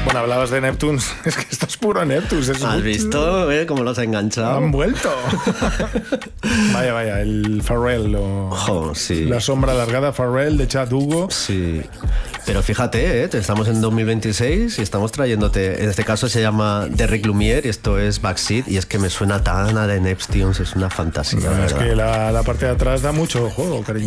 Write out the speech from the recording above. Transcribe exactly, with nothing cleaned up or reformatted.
Bueno, hablabas de Neptunes, es que esto es puro Neptunes. Es ¿Has un... visto eh, cómo los ha enganchado? Han vuelto. Vaya, vaya, el Pharrell o oh, sí. La sombra alargada Pharrell de Chad Hugo. Sí, pero fíjate, ¿eh? Estamos en dos mil veintiséis y estamos trayéndote, en este caso se llama Derrick Lumiere y esto es Backseat y es que me suena tan a The Neptunes, es una fantasía. No, es que la, la parte de atrás da mucho juego, cariño.